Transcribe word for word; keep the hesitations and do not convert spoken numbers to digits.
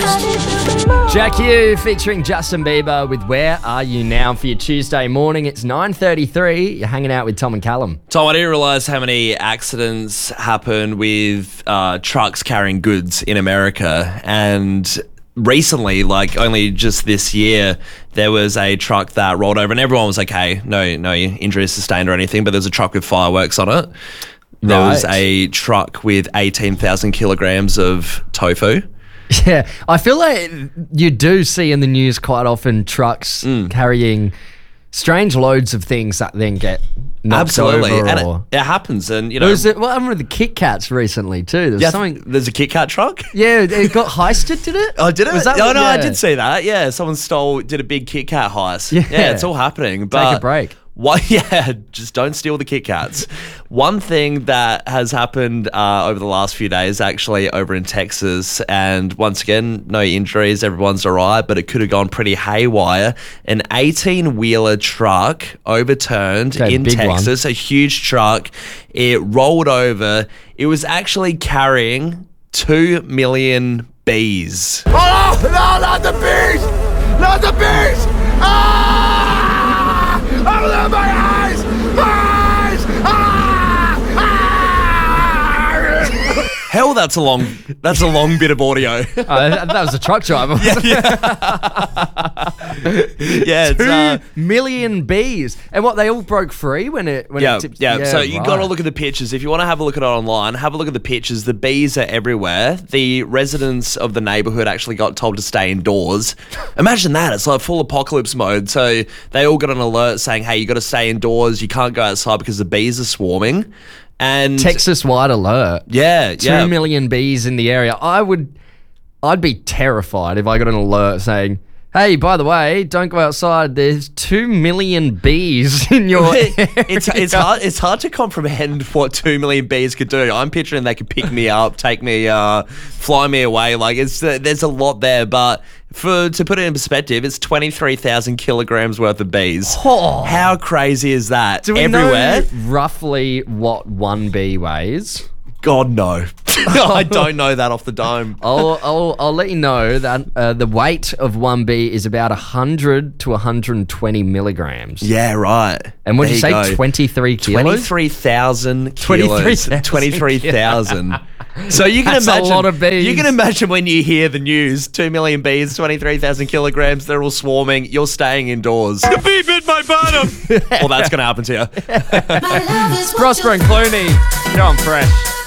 Jack U featuring Justin Bieber with Where Are You Now for your Tuesday morning. It's nine thirty-three. You're hanging out with Tom and Callum. Tom, I didn't realise how many accidents happen with uh, trucks carrying goods in America. And recently, like only just this year, there was a truck that rolled over and everyone was okay. No, no injuries sustained or anything, but there's a truck with fireworks on it. There Right. was a truck with eighteen thousand kilograms of tofu. Yeah, I feel like you do see in the news quite often trucks Mm. carrying strange loads of things that then get knocked Absolutely. over. And or, it, it happens. And, you know, There was a, what happened with the Kit Kats recently too? There's yeah, something. there's a Kit Kat truck. Yeah, it got heisted, did it? Oh, did it? Was that oh, what- no, I yeah. did see that. Yeah, someone stole, did a big Kit Kat heist. Yeah. Yeah, it's all happening. But Take a break. Why, yeah, just don't steal the Kit Kats. One thing that has happened uh, over the last few days, actually, over in Texas, and once again, no injuries, everyone's all right, but it could have gone pretty haywire. An eighteen-wheeler truck overturned Okay, in big one. Texas, a huge truck. It rolled over. It was actually carrying two million bees. Oh, no, not the bees! Not the bees! Ah! Open my eyes! Eyes! Ah! Ah! Hell, that's a long, that's a long bit of audio. Oh, that, that was a truck driver. Yeah, it's, Two uh, million bees, and what they all broke free when it when Yeah, it tipped. yeah. So you got to right. look at the pictures. If you want to have a look at it online, have a look at the pictures. The bees are everywhere. The residents of the neighborhood actually got told to stay indoors. Imagine that. It's like full apocalypse mode. So they all got an alert saying, hey, you got to stay indoors. You can't go outside because the bees are swarming. And Texas wide alert. yeah, Two yeah. million bees in the area. I would, I'd be terrified if I got an alert saying, "Hey, by the way, don't go outside. There's two million bees in your area." it's it's hard it's hard to comprehend what two million bees could do. I'm picturing they could pick me up, take me, uh, fly me away. Like it's uh, there's a lot there, but for to put it in perspective, it's twenty-three thousand kilograms worth of bees. Oh. How crazy is that? Do we Everywhere? know roughly what one bee weighs? God no, I don't know that off the dome. I'll, I'll, I'll let you know that uh, the weight of one bee is about one hundred to one hundred twenty milligrams. Yeah, right. And what did you There say, go. twenty-three kilos? Twenty-three thousand twenty-three kilos. thousand Twenty-three thousand. So you can That's a imagine. lot of bees. You can imagine when you hear the news: two million bees, twenty-three thousand kilograms. They're all swarming. You're staying indoors. The bee bit my bottom! Well, that's going to happen to you. Prosper and Clooney, you're on Fresh.